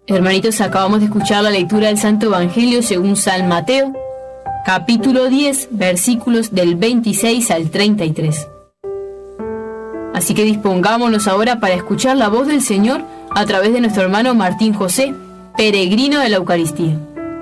Hermanitos, acabamos de escuchar la lectura del Santo Evangelio según San Mateo, capítulo 10, versículos del 26 al 33. Así que dispongámonos ahora para escuchar la voz del Señor a través de nuestro hermano Martín José, peregrino de la Eucaristía.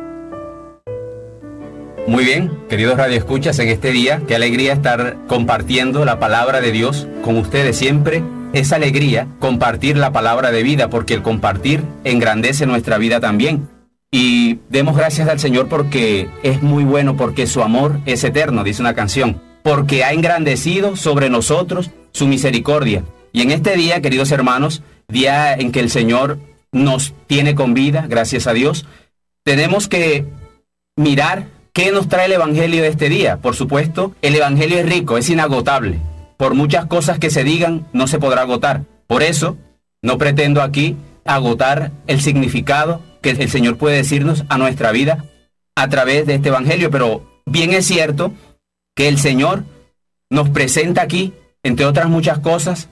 Muy bien, queridos radioescuchas, en este día, qué alegría estar compartiendo la palabra de Dios con ustedes siempre. Es alegría compartir la palabra de vida, porque el compartir engrandece nuestra vida también. Y demos gracias al Señor porque es muy bueno, porque su amor es eterno, dice una canción, porque ha engrandecido sobre nosotros su misericordia. Y en este día, queridos hermanos, día en que el Señor nos tiene con vida, gracias a Dios, tenemos que mirar qué nos trae el Evangelio de este día. Por supuesto, el Evangelio es rico, es inagotable. Por muchas cosas que se digan, no se podrá agotar. Por eso, no pretendo aquí agotar el significado que el Señor puede decirnos a nuestra vida a través de este Evangelio. Pero bien es cierto que el Señor nos presenta aquí, entre otras muchas cosas,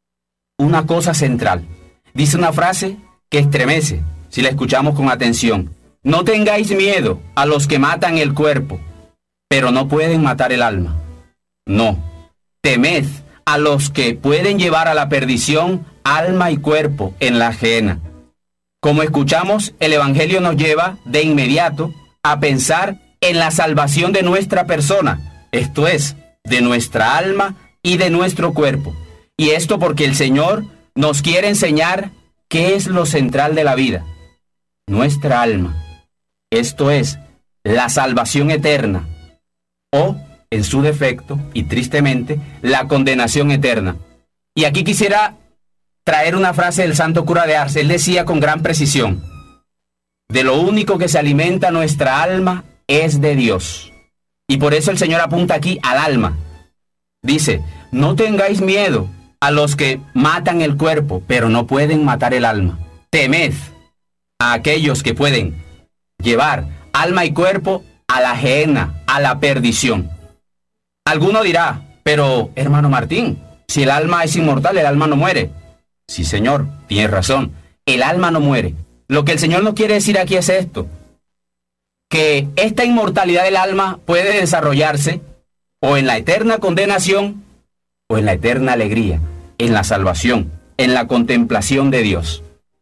una cosa central. Dice una frase que estremece, si la escuchamos con atención. No tengáis miedo a los que matan el cuerpo, pero no pueden matar el alma. No. Temed a los que pueden llevar a la perdición alma y cuerpo en la gehenna. Como escuchamos, el Evangelio nos lleva de inmediato a pensar en la salvación de nuestra persona, esto es, de nuestra alma y de nuestro cuerpo. Y esto porque el Señor nos quiere enseñar qué es lo central de la vida. Nuestra alma, esto es, la salvación eterna, o en su defecto, y tristemente, la condenación eterna. Y aquí quisiera traer una frase del santo cura de Ars. Él decía con gran precisión: de lo único que se alimenta nuestra alma es de Dios. Y por eso el Señor apunta aquí al alma. Dice, no tengáis miedo a los que matan el cuerpo, pero no pueden matar el alma. Temed a aquellos que pueden llevar alma y cuerpo a la gehenna, a la perdición. Alguno dirá, pero hermano Martín, si el alma es inmortal, el alma no muere. Sí, señor, tienes razón, el alma no muere. Lo que el Señor nos quiere decir aquí es esto, que esta inmortalidad del alma puede desarrollarse o en la eterna condenación o en la eterna alegría, en la salvación, en la contemplación de Dios.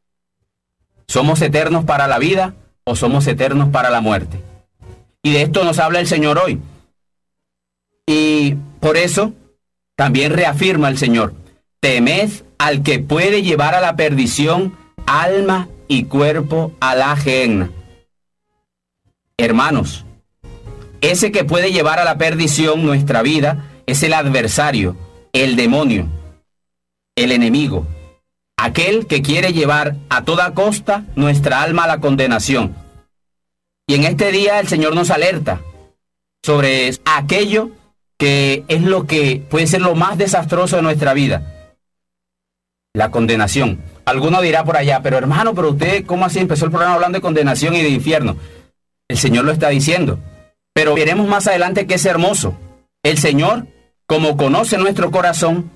¿Somos eternos para la vida o somos eternos para la muerte? Y de esto nos habla el Señor hoy. Y por eso también reafirma el Señor: temed al que puede llevar a la perdición alma y cuerpo a la gehenna. Hermanos, ese que puede llevar a la perdición nuestra vida es el adversario, el demonio, el enemigo, aquel que quiere llevar a toda costa nuestra alma a la condenación. Y en este día el Señor nos alerta sobre aquello que es lo que puede ser lo más desastroso de nuestra vida: la condenación. Alguno dirá por allá, pero hermano, pero usted, ¿cómo así empezó el programa hablando de condenación y de infierno? El Señor lo está diciendo, pero veremos más adelante que es hermoso. El Señor, como conoce nuestro corazón,